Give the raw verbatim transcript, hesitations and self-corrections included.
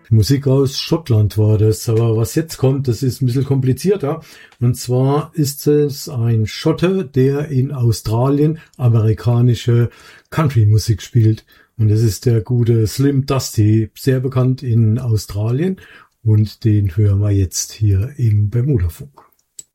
Musik aus Schottland war das, aber was jetzt kommt, das ist ein bisschen komplizierter. Und zwar ist es ein Schotte, der in Australien amerikanische Country-Musik spielt. Und das ist der gute Slim Dusty, sehr bekannt in Australien. Und den hören wir jetzt hier im Bermudafunk.